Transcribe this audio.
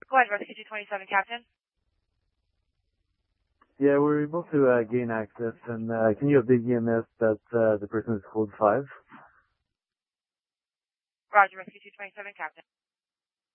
Go ahead, Rescue 227, Captain. Yeah, we're able to gain access, and can you update EMS that the person is code 5? Roger, Rescue 227, Captain.